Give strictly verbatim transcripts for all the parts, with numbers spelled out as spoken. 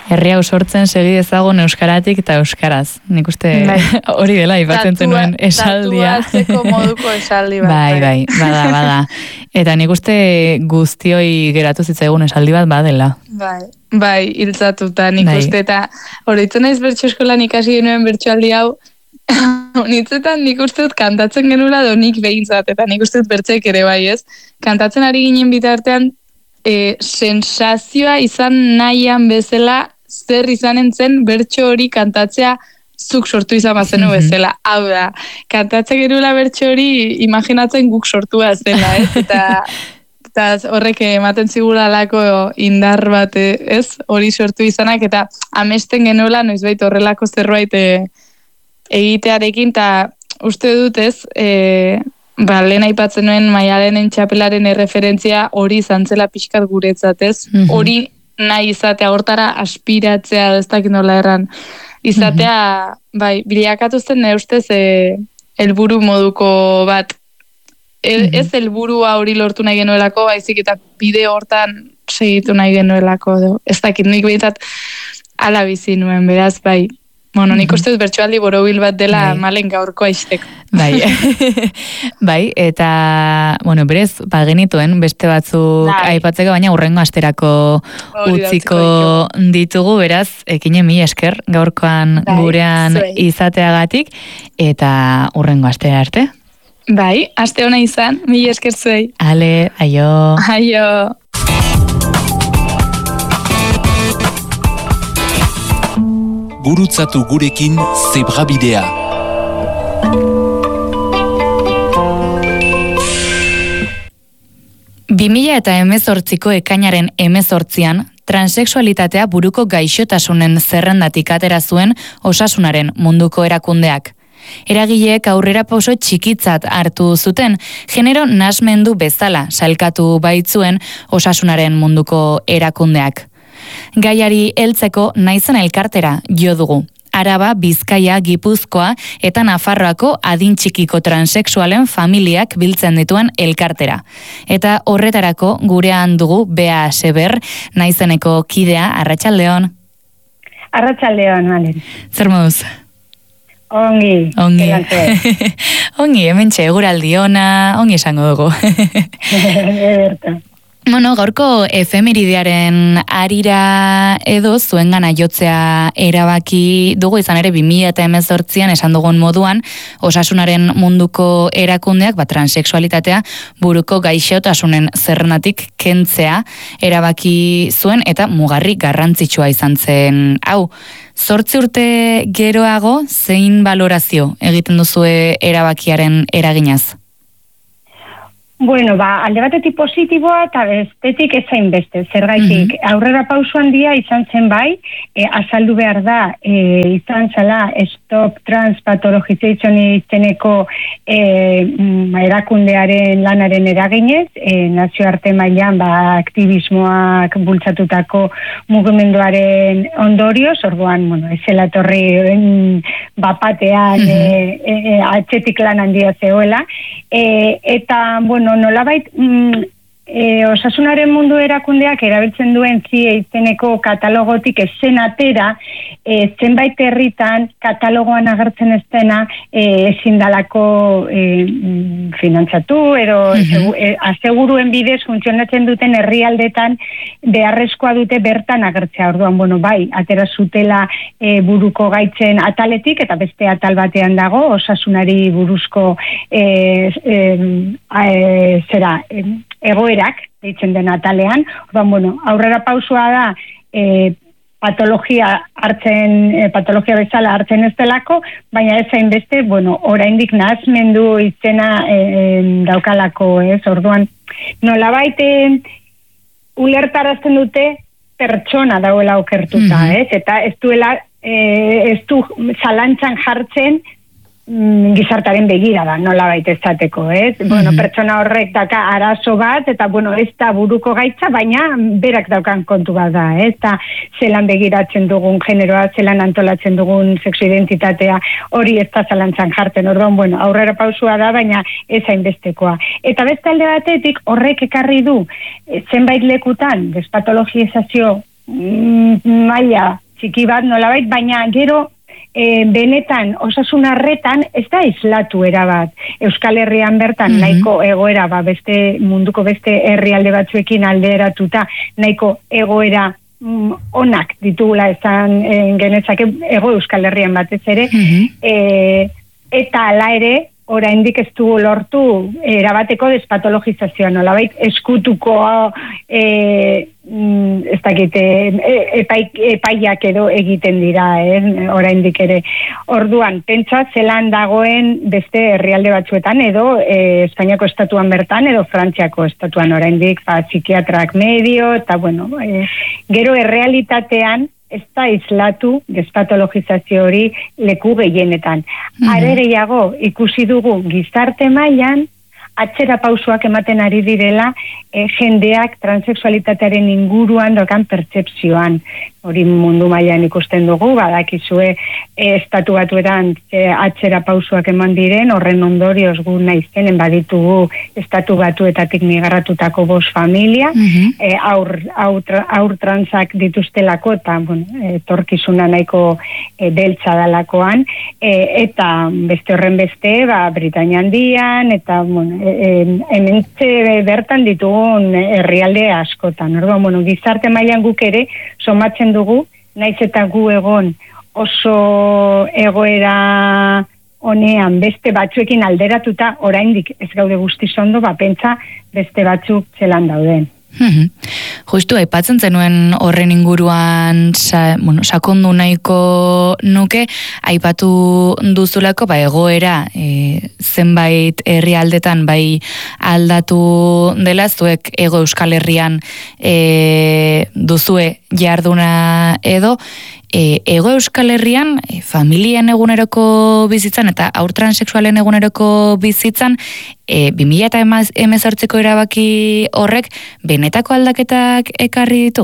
herri hau sortzen segi dezagun euskaratik eta euskaraz. Nik uste hori dela aipatzen zenuen esaldia. Tatuatzeko moduko esaldi bat. Bai, bai, bada, bada. Eta nik uste guztioi geratu zitzaigun esaldi bat badela. Bai, bai, hiltzatuta nik bai. uste, eta horitzen naiz bertso eskolan ikasi genuen bertsoaldi hau, honitzetan nik uste dut kantatzen genula donik behintzat, eta nik uste dut bertzeik ere bai ez. Kantatzen ari ginen bitartean, e, sensazioa izan nahian bezala, zer izanen zen bertso hori kantatzea zuk sortu izan bazenu bezala. Hau da, kantatzen genula bertso hori imaginatzen guk sortua zela, ez? Eta, eta horrek ematen zigulalako indar bat, ez? Hori sortu izanak, eta amesten genuela noizbait horrelako zerbait e, egitearekin, eta uste dut ez, e, ba, lehen aipatzen nuen Maialenen txapelaren erreferentzia hori zantzela pixkat guretzat, ez? Hori mm -hmm. nahi izatea, hortara aspiratzea, ez dakit nola erran, izatea, mm -hmm. bai, bilakatu zen ne ustez e, helburu moduko bat, e, mm -hmm. ez helburua hori lortu nahi genuelako, baizik eta bide hortan segitu nahi genuelako, ez dakit, nik behintzat ala bizi nuen, beraz, bai, bueno, nik uste dut bertsoaldi borobil bat dela bai. Malen gaurko aizteko. Bai, bai, eta, bueno, berez, ba, genituen beste batzuk bai. Aipatzeko, baina urrengo asterako utziko ditugu, beraz, ekine mi esker gaurkoan bai, gurean zuei. Izateagatik, eta urrengo astera arte. Bai, aste hona izan, mi esker zuei. Ale, aio. Aio. Gurutzatu gurekin Zebrabidea. bi mila eta hemezortziko ekainaren hemezortzian, transexualitatea buruko gaixotasunen zerrendatik atera zuen Osasunaren munduko erakundeak. Eragileek aurrera pauso txikitzat hartu zuten, genero nahasmendu bezala sailkatu baitzuen Osasunaren munduko erakundeak. Gaiari heltzeko naizen elkartera jo dugu. Araba, Bizkaia, Gipuzkoa eta Nafarroako adin txikiko transexualen familiak biltzen dituen elkartera. Eta horretarako gurean dugu Bea Seber, naizeneko kidea, arratsaldeon. Arratsaldeon, Malen. Zer moduz? Ongi. Ongi. Ongi, hementxe eguraldi ona, ongi esango dugu. Eberta. Bueno, gaurko efemeridearen arira edo zuengana jotzea erabaki dugu, izan ere bi mila hemezortzian esan dugun moduan, Osasunaren munduko erakundeak ba, transexualitatea buruko gaixotasunen zerrendatik kentzea erabaki zuen eta mugarri garrantzitsua izan zen. Hau, zortzi urte geroago zein balorazio egiten duzue erabakiaren eraginaz? Bueno, ba, alde batetik positiboa eta bestetik ezain beste. Zergaitik, mm-hmm. aurrera pausu handia izan zen bai, e, azaldu behar da, e, izan zala Stop Trans Pathologization izeneko e, erakundearen lanaren eraginez, e, nazioarte mailan ba, aktivismoak bultzatutako mugimenduaren ondorioz, orduan, bueno, ezela torri bapatean mm-hmm. e, e, atxetik lan handia zegoela, e, eta, bueno, nolabait mm, e, Osasunaren mundu erakundeak erabiltzen duen zie izeneko katalogotik ezen atera, e, zenbait herritan katalogoan agertzen ez dena e, ezin dalako e, finantzatu, edo mm-hmm. e, aseguruen bidez funtzionatzen duten herrialdetan beharrezkoa dute bertan agertzea. Orduan, bueno, bai, atera zutela e, buruko gaitzen ataletik, eta beste atal batean dago, osasunari buruzko e, e, e, zera, e, egoerak, deitzen den atalean. Orduan, bueno, aurrera pausua da e, patologia hartzen, e, patologia bezala hartzen ez delako, baina ez zain beste, bueno, oraindik nahasmendu izena e, daukalako, ez? Orduan, nolabait e, ulertarazten dute pertsona dauela okertuta, mm-hmm. ez? Eta ez duela, e, ez du zalantzan jartzen gizartaren begira da, nola baita ezateko, ez? Mm-hmm. Bueno, pertsona horrek daka arazo bat, eta, bueno, ez da buruko gaitza, baina berak daukan kontu bat da, ez? Eta zelan begiratzen dugun generoa, zelan antolatzen dugun sexu identitatea, hori ez da zalantzan jartzen, orduan, bueno, aurrera pausua da, baina ez hainbestekoa. Eta beste alde batetik, horrek ekarri du, zenbait lekutan, despatologizazio maila txiki bat nolabait, baina gero e, benetan osasun arretan ez da islatu erabat. Euskal Herrian bertan mm-hmm. nahiko egoera, ba, beste munduko beste herrialde batzuekin alderatuta, nahiko egoera mm, onak ditugula esan e, genezake ego Euskal Herrian batez ere, mm-hmm. e, eta ala ere, oraindik ez du lortu erabateko despatologizazioa, nolabait eskutuko e, ez dakit epai, epaiak edo egiten dira, eh? Oraindik ere. Orduan, pentsa zelan dagoen beste herrialde batzuetan edo e, Espainiako estatuan bertan edo Frantziako estatuan oraindik ba, psikiatrak medio, eta bueno, e, gero errealitatean ez da islatu despatologizazio hori leku gehienetan. Mm-hmm. Are gehiago ikusi dugu gizarte mailan atzera pausoak ematen ari direla e, jendeak transexualitatearen inguruan dokan pertsepzioan. Hori mundu mailan ikusten dugu, badakizue e, estatu batuetan e, atzera pausoak eman diren, horren ondorioz gu naiztenen baditugu estatu batuetatik migratutako bos familia, mm-hmm. e, aur, aur, aur transak dituztelako, eta bueno, e, torkizuna nahiko e, beltza dalakoan, e, eta beste horren beste, ba, Britania Handian, eta bueno, hemen bertan ditugun herrialde askotan. Orduan, bueno, gizarte mailan guk ere somatzen dugu, naiz eta gu egon oso egoera honean beste batzuekin alderatuta, oraindik ez gaude guztiz ondo, ba pentsa beste batzuk zelan dauden. Mm-hmm. Justu, aipatzen zenuen horren inguruan sa, bueno, sakondu nahiko nuke, aipatu duzulako ba, egoera e, zenbait herrialdetan bai aldatu dela, zuek ego Euskal Herrian e, duzue jarduna edo, E, ego Euskal Herrian e, familien eguneroko bizitzan eta haur transexualen eguneroko bizitzan e, bi mila hemezortziko erabaki horrek benetako aldaketak ekarri ditu?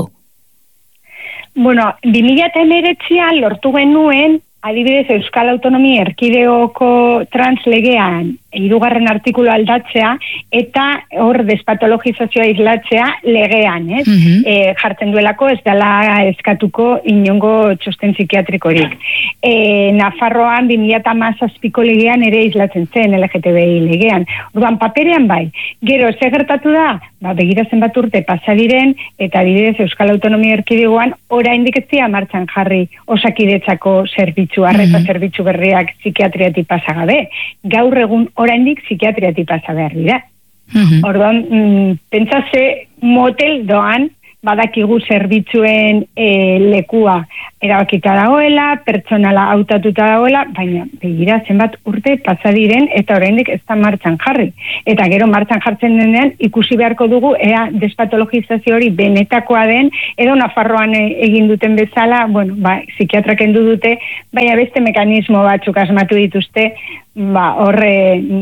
Bueno, bi mila hemeretzian lortu genuen adibidez Euskal Autonomia Erkidegoko translegean hirugarren artikulu aldatzea eta hor despatologizazioa islatzea legean, ez? Mm-hmm. E, jartzen duelako ez dela eskatuko inongo txosten psikiatrikorik. E, Nafarroan bi mila hamazazpiko legean ere islatzen zen L G T B I legean. Orduan paperean bai. Gero ze gertatu da? Ba, begira zenbat urte pasa diren eta adibidez Euskal Autonomia Erkidegoan oraindik ez dira martxan jarri Osakidetzako zerbitzu, arreta mm-hmm. zerbitzu berriak psikiatriatik pasa gabe. Gaur egun oraindik psikiatriatik pasa behar dira. Mm-hmm. Orduan, mm, pentsa ze motel doan badakigu zerbitzuen e, lekua erabakita dagoela, pertsonala hautatuta dagoela, baina begira zenbat urte pasa diren eta oraindik ez da martxan jarri. Eta gero martxan jartzen denean ikusi beharko dugu ea despatologizazio hori benetakoa den, edo Nafarroan egin duten bezala, bueno, ba, psikiatrak endu dute, baina beste mekanismo batzuk asmatu dituzte, ba, horre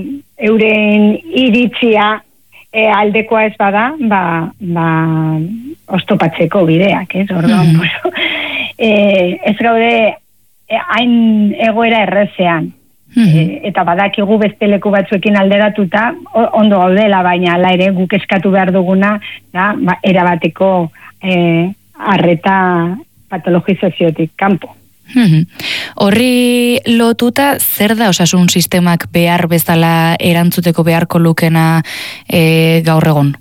euren iritzia E, aldekoa ez bada, ba, ba, oztopatzeko bideak, ez? Orduan, mm. bueno, e, ez gaude e, hain egoera errezean. Mm. E, eta badakigu beste leku batzuekin alderatuta, ondo gaudela, baina ala ere guk eskatu behar duguna, da, ba, erabateko e, arreta patologizaziotik kanpo. Mm-hmm. Horri lotuta, zer da osasun sistemak behar bezala erantzuteko beharko lukena e, gaur egon?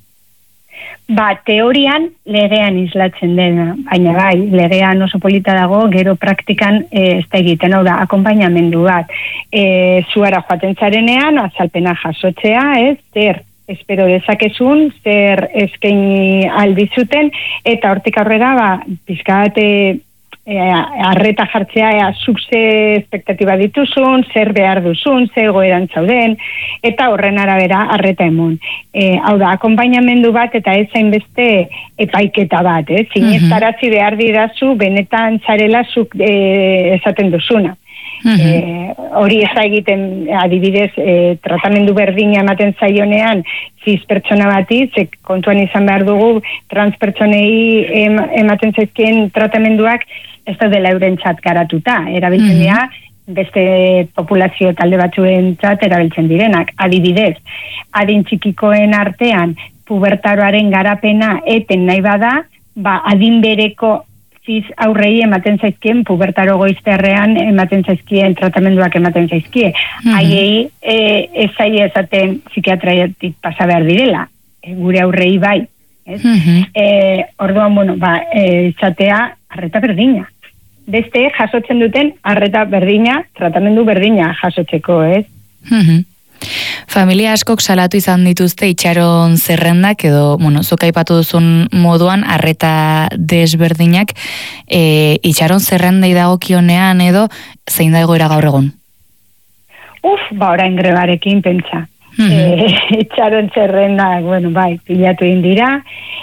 Ba, teorian legean islatzen dena, baina bai, legean oso polita dago, gero praktikan e, ez da egiten, hau da, akonpainamendu bat. E, zuara joaten zarenean, azalpena jasotzea, ez, zer, espero dezakezun, zer eskaini aldizuten, eta hortik aurrera, ba, pizkate E, arreta jartzea ea zuk ze espektatiba dituzun, zer behar duzun, zer goeran zauden, eta horren arabera arreta emon. E, hau da, akonpainamendu bat eta ez zainbeste epaiketa bat, eh? Zineztarazi behar didazu, benetan zarela zuk e, esaten duzuna. Uh-huh. E, hori ez da egiten adibidez e, tratamendu berdina ematen zaionean ziz pertsona bati, ze kontuan izan behar dugu trans pertsonei em, ematen zaizkien tratamenduak ez da dela eurentzat garatuta, erabiltzen dira uh-huh. beste populazio talde batzuentzat erabiltzen direnak. Adibidez, adin txikikoen artean pubertaroaren garapena eten nahi bada, ba, adin bereko ziz aurrei ematen zaizkien, pubertaro goizterrean ematen zaizkien tratamenduak ematen zaizkie. Mm-hmm. Haiei e, ez zaie esaten psikiatriatik pasa behar direla, e, gure aurrei bai. Mm-hmm. E, orduan, bueno, ba, e, izatea arreta berdina. Beste jasotzen duten arreta berdina, tratamendu berdina jasotzeko, ez? Mm-hmm. Familia askok salatu izan dituzte itxaron zerrendak edo, bueno, zuk aipatu duzun moduan arreta desberdinak, e, itxaron zerrendei dagokionean edo zein da egoera gaur egun? Uf, ba orain grebarekin pentsa. Mm-hmm. E, itxaron zerrendak, bueno, bai, pilatu indira,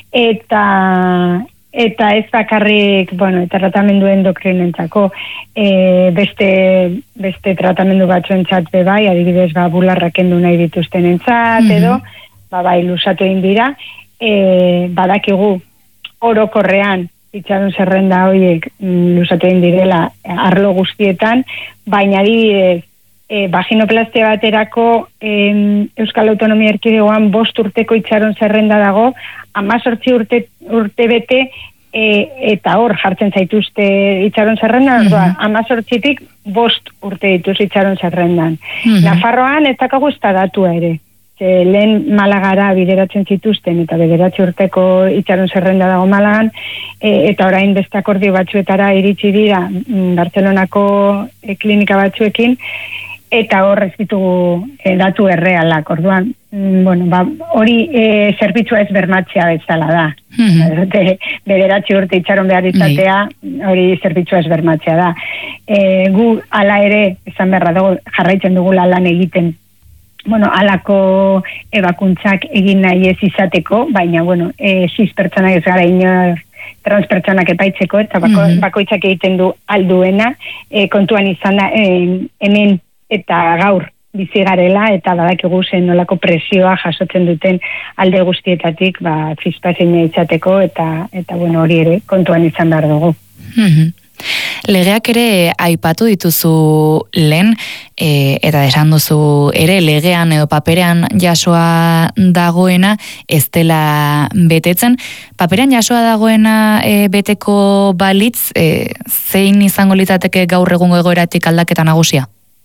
eta eta ez bakarrik, bueno, tratamendu endokrinentzako, e, beste beste tratamendu batzuentzat be bai, adibidez, ba bularrak kendu nahi dituztenentzat mm-hmm. edo, ba bai, lusatu egin dira, e, badakigu orokorrean itxaron zerrenda horiek mm, lusatu egin direla arlo guztietan, baina adibidez E, vaginoplastia baterako e, Euskal Autonomia Erkidegoan bost urteko itxaron zerrenda dago, hamazortzi urte, urte bete e, eta hor jartzen zaituzte itxaron zerrenda, mm-hmm. hamazortzitik bost urte dituz itxaron zerrendan. Mm-hmm. Nafarroan ez dakagu ez da datua ere. Ze, lehen Malagara bideratzen zituzten eta bederatzi urteko itxaron zerrenda dago Malagan, e, eta orain beste akordio batzuetara iritsi dira Bartzelonako e, klinika batzuekin, eta hor ez ditugu e, datu errealak, orduan, mm, bueno, ba, hori e, zerbitzua ez bermatzea bezala da. Mm-hmm. Bederatzi urte itxaron behar izatea, hori zerbitzua ez bermatzea da. E, gu ala ere, esan beharra dugu, jarraitzen dugula lan egiten, bueno, alako ebakuntzak egin nahi ez izateko, baina, bueno, e, ziz pertsonak ez gara inor transpertsonak epaitzeko, eta bako, mm-hmm. bakoitzak egiten du alduena, e, kontuan izan da, e, hemen eta gaur bizi garela, eta badakigu zen nolako presioa jasotzen duten alde guztietatik, ba, fispazeina izateko, eta, eta bueno, hori ere kontuan izan behar dugu. Mm-hmm. Legeak ere aipatu dituzu lehen, e, eta esan duzu ere legean edo paperean jasoa dagoena ez dela betetzen. Paperean jasoa dagoena e, beteko balitz, e, zein izango litzateke gaur egungo egoeratik aldaketa nagusia?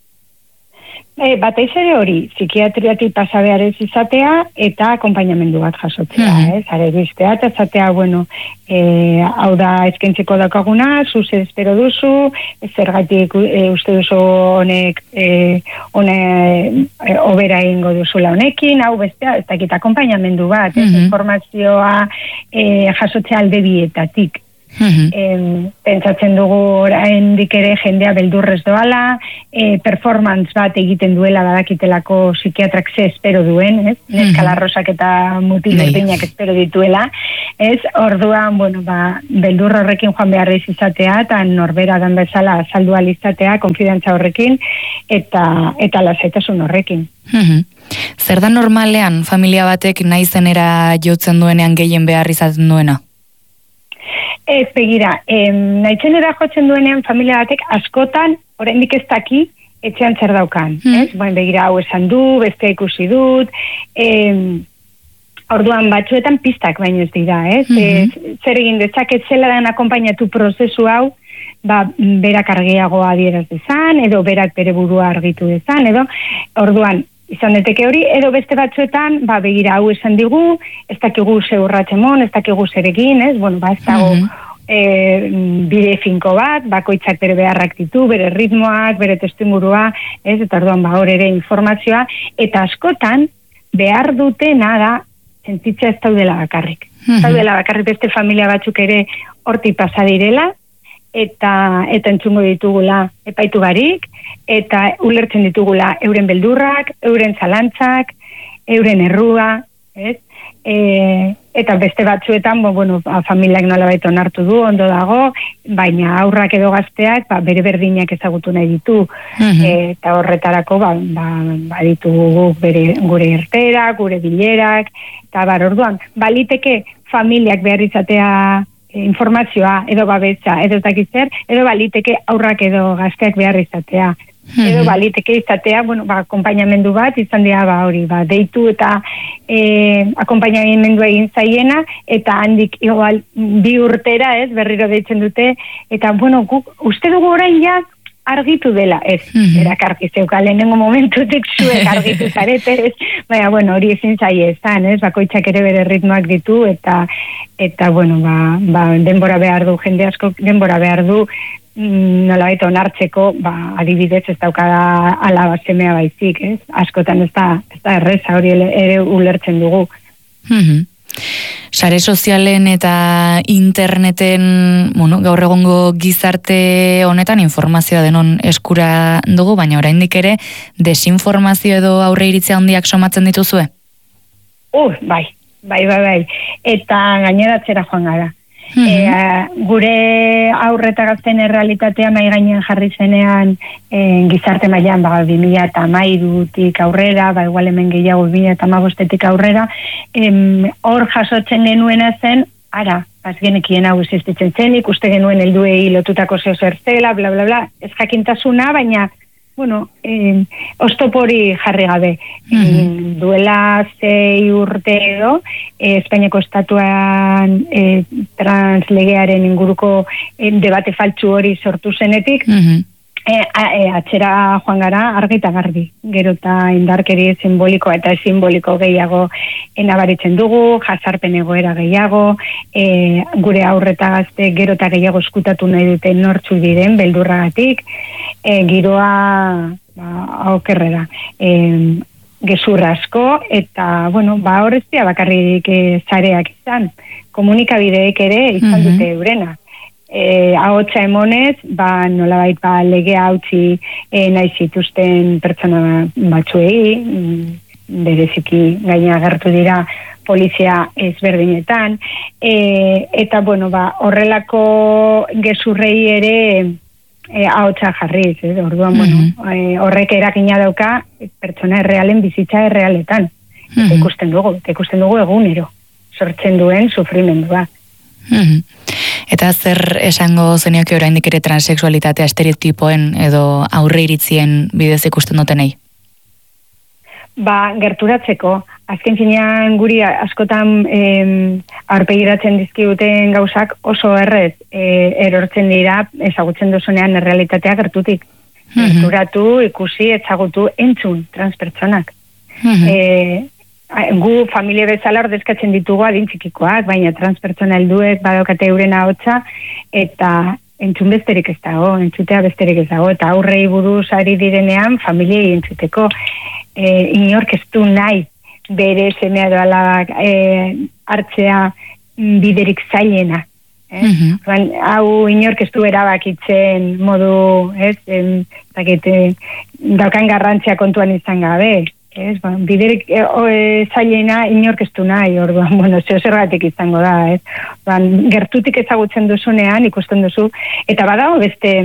E, batez ere hori, psikiatriatik pasa behar ez izatea eta akonpainamendu bat jasotzea, mm-hmm. eh? Zare biztea, eta zatea, bueno, e, hau da eskentzeko daukaguna, zuz espero duzu, zergatik e, uste duzu honek, e, hone, e, obera ingo duzula honekin, hau bestea, ez dakit akonpainamendu bat, mm-hmm. ez, informazioa e, jasotzea alde bietatik. Mm-hmm. E, pentsatzen dugu oraindik ere jendea beldurrez doala, e, performance bat egiten duela badakitelako psikiatrak ze espero duen, ez? Mm-hmm. Neskalarrosak eta mutil berdinak espero dituela, ez? Orduan, bueno, ba, beldur horrekin joan beharriz izatea, eta norbera dan bezala azaldu alizatea, konfidantza horrekin, eta, eta lasaitasun horrekin. Mm-hmm. Zer da normalean familia batek nahi zenera jotzen duenean gehien behar izaten duena? Ez, begira, em, nahizenera jotzen duenean familia batek askotan, oraindik ez daki, etxean zer daukan. Mm. Ez? Boen, begira, hau esan du, beste ikusi dut, em, orduan batzuetan pistak baino ez dira, ez? Mm-hmm. Ez, zer egin dezaket zela den akonpainatu prozesu hau, ba, berak argiagoa adieraz dezan, edo berak bere burua argitu dezan, edo, orduan, izan deteke hori, edo beste batzuetan, ba, begira, hau esan digu, ez dakigu ze urratxemon, ez dakigu zer egin, ez, bueno, ba, ez dago mm-hmm. e, bide finko bat, bakoitzak bere beharrak ditu, bere ritmoak, bere testimurua, ez, eta orduan, ba, hor ere informazioa, eta askotan, behar dutena da, sentitzea ez daudela bakarrik. Mm-hmm. Ez daudela bakarrik beste familia batzuk ere horti pasa direla, eta eta entzungo ditugula epaitu barik, eta ulertzen ditugula euren beldurrak, euren zalantzak, euren errua, ez? E, eta beste batzuetan, bo, bueno, familiak nolabait onartu du, ondo dago, baina aurrak edo gazteak, ba, bere berdinak ezagutu nahi ditu, mm-hmm. e, eta horretarako, ba, ba, ba ditugu bere, gure irterak, gure bilerak, eta bar, orduan, baliteke familiak behar izatea informazioa, edo babetza, edo ez dakit zer, edo baliteke aurrak edo gazteak behar izatea edo baliteke izatea, bueno, ba, akompainamendu bat, izan dira, ba, hori, ba, deitu eta e, akompainamendu egin zaiena, eta handik igual bi urtera, ez, berriro deitzen dute, eta, bueno, guk, uste dugu orain ja, argitu dela, ez, mm-hmm. erak argi zeuka, lehenengo momentutik zuek argitu zarete, ez, baina, bueno, hori ezin zaie ezan, ez, bakoitzak ere bere ritmoak ditu, eta, eta, bueno, ba, ba, denbora behar du, jende asko denbora behar du, nolabait onartzeko, ba, adibidez ez daukada alaba semea baizik, ez? Askotan ez da, ez da erreza hori ere ulertzen dugu. Mm-hmm. Sare sozialen eta interneten, bueno, gaur egongo gizarte honetan informazioa denon eskura dugu, baina oraindik ere desinformazio edo aurre iritzia handiak somatzen dituzue? Uh, bai, bai, bai, bai. Eta gaineratzera joan gara. Mm-hmm. E, gure aurreta gazten errealitatea mai gainean jarri zenean e, gizarte mailan ba, bi mila hamairutik aurrera, ba, igual hemen gehiago bi mila hamabostetik aurrera, em, hor jasotzen genuena zen, ara, pas genekien hau existitzen zen, ikuste genuen helduei lotutako zeo zer zela, bla, bla, bla, ez jakintasuna, baina bueno, eh, ostopori jarri gabe. Mm-hmm. Duela zei urte edo, eh, Espainiako estatuan eh, translegearen inguruko eh, debate faltsu hori sortu zenetik, mm-hmm. eh, eh, atxera joan gara argi eta garbi. Gero eta indarkeri simbolikoa eta simboliko gehiago nabaritzen dugu, jazarpen egoera gehiago, eh, gure aurreta gazte gero eta gehiago eskutatu nahi dute nortzu diren, beldurragatik, E, giroa ba, okerrera e, gezurra asko eta bueno, ba horreztia bakarrik e, zareak izan komunikabideek ere izan mm-hmm. dute eurena e, ahotsa emonez ba nolabait ba legea hautsi e, nahi zituzten pertsona batzuei bereziki gaina agertu dira polizia ezberdinetan e, eta bueno ba horrelako gezurrei ere E, ahotsa jarriz, eh? Orduan, mm-hmm. bueno, e, horrek eragina dauka pertsona errealen bizitza errealetan. Mm-hmm. Eta ikusten dugu, eta ikusten dugu egunero, sortzen duen sufrimendua. Mm-hmm. Eta zer esango zenioke oraindik ere transexualitatea estereotipoen edo aurre iritzien bidez ikusten dutenei? Ba, gerturatzeko, azken finean guri askotan em, aurpegiratzen dizkiguten gauzak oso errez e, erortzen dira ezagutzen duzunean errealitatea gertutik. Mm-hmm. Gerturatu, ikusi, ezagutu, entzun transpertsonak. Mm-hmm. E, gu familia bezala ordezkatzen ditugu adin txikikoak, baina transpertsona helduek badaukate euren ahotsa eta entzun besterik ez dago, entzutea besterik ez dago, eta aurrei buruz ari direnean familiei entzuteko. E, inork ez du nahi bere semea edo alabak e, hartzea biderik zailena. Eh? Mm-hmm. Hau inork ez du erabakitzen modu, ez, em, takete, daukan garrantzia kontuan izan gabe. Ez, ba, biderik e, o, e, zailena inork ez du nahi, orduan, bueno, zeo zergatik izango da, ez. Ba, gertutik ezagutzen duzunean, ikusten duzu, eta badago beste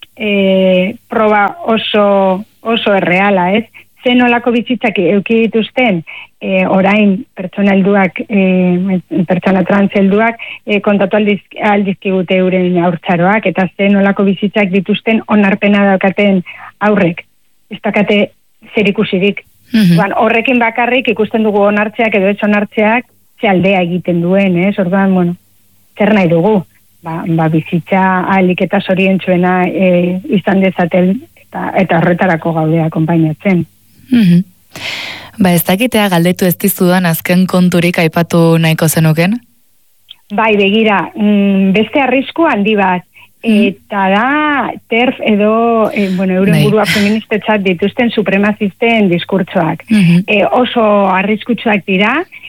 e, proba oso, oso erreala, ez. Zen olako bizitzak euki dituzten e, orain pertsona helduak, e, pertsona trans helduak e, kontatu aldiz, aldizkigute euren haurtzaroak, eta zen olako bizitzak dituzten onarpena daukaten aurrek. Ez dakate zer ikusirik. Mm-hmm. Ban, horrekin bakarrik ikusten dugu onartzeak edo ez onartzeak ze aldea egiten duen, ez? Orduan, bueno, zer nahi dugu? Ba, ba bizitza ahalik eta zorientsuena e, izan dezaten eta, eta horretarako gaudea konpainatzen. Mm-hmm. Ba ez dakitea galdetu ez dizudan azken konturik aipatu nahiko zenuken? Bai, begira, mm, beste arrisku handi bat, mm-hmm. eta da terf edo, e, bueno, euren bai. Burua feministetzat dituzten supremazisten diskurtsoak. Mm-hmm. E, oso arriskutsuak dira,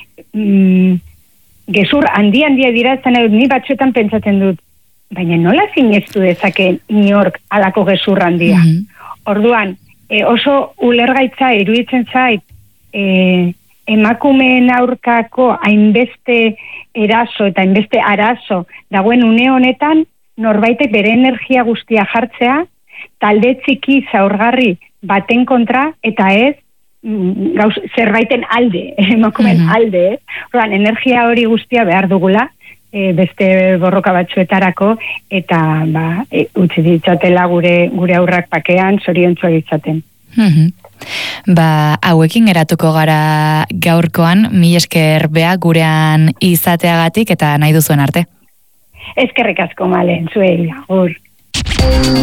mm, gezur handi-handia dira, zan edut, ni batzuetan pentsatzen dut, baina nola zineztu dezake inork alako gezur handia? Mm-hmm. Orduan, E, oso ulergaitza iruditzen zait e, emakumeen aurkako hainbeste eraso eta hainbeste arazo dagoen une honetan norbaitek bere energia guztia jartzea talde txiki zaurgarri baten kontra eta ez gauz, zerbaiten alde, emakumeen mm-hmm. alde, eh? Orduan, energia hori guztia behar dugula e, beste borroka batzuetarako, eta ba, e, utzi ditzatela gure, gure aurrak pakean, zoriontsuak izaten. Mhm. Ba, hauekin geratuko gara gaurkoan, mil esker Bea gurean izateagatik eta nahi duzuen arte. Eskerrik asko, Malen, zuei, agur.